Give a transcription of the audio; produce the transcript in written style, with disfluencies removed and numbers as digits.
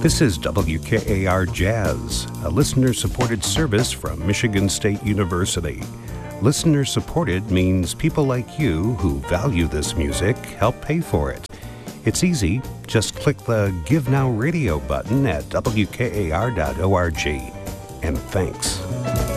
This is WKAR Jazz, a listener-supported service from Michigan State University. Listener-supported means people like you who value this music help pay for it. It's easy. Just click the Give Now Radio button at WKAR.org. And thanks.